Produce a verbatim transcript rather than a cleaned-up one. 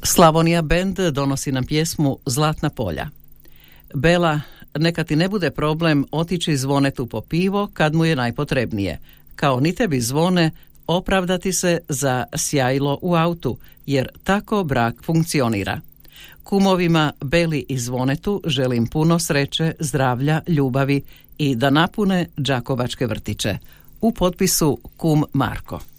Slavonija Band donosi nam pjesmu Zlatna polja. Bela, neka ti ne bude problem otići Zvonetu po pivo kad mu je najpotrebnije. Kao ni tebi Zvone, opravdati se za sjajlo u autu, jer tako brak funkcionira. Kumovima Beli i Zvonetu želim puno sreće, zdravlja, ljubavi i da napune đakovačke vrtiće. U potpisu kum Marko.